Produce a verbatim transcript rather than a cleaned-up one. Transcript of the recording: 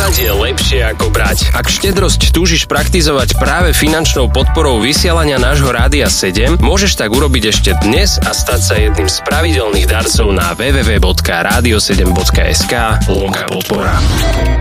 Dať je lepšie ako brať. Ak štedrosť túžiš praktizovať práve finančnou podporou vysielania nášho Rádia sedem, môžeš tak urobiť ešte dnes a stať sa jedným z pravidelných darcov na w w w bodka radio sedem bodka es ka lomka podpora.